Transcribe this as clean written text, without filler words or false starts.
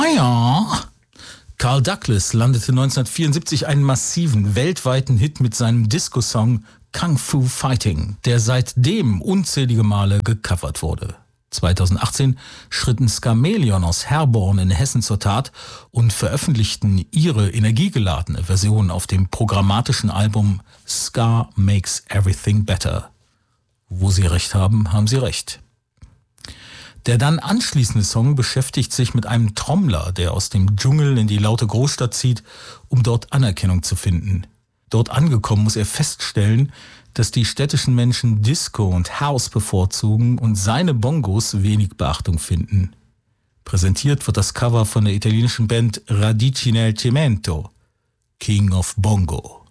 ja. Carl Douglas landete 1974 einen massiven, weltweiten Hit mit seinem Disco-Song Kung Fu Fighting, der seitdem unzählige Male gecovert wurde. 2018 schritten Skamelion aus Herborn in Hessen zur Tat und veröffentlichten ihre energiegeladene Version auf dem programmatischen Album Ska Makes Everything Better. Wo sie recht haben, haben sie recht. Der dann anschließende Song beschäftigt sich mit einem Trommler, der aus dem Dschungel in die laute Großstadt zieht, um dort Anerkennung zu finden. Dort angekommen muss er feststellen, dass die städtischen Menschen Disco und House bevorzugen und seine Bongos wenig Beachtung finden. Präsentiert wird das Cover von der italienischen Band Radici nel Cemento, King of Bongo.